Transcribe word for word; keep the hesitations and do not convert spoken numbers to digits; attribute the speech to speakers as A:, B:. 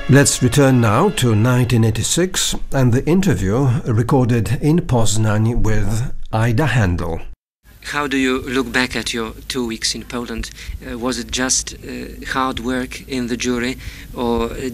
A: Let's return now to nineteen eighty-six and the interview recorded in Poznań with Ida Haendel.
B: How do you look back at your two weeks in Poland? Uh, was it just uh, hard work in the jury, or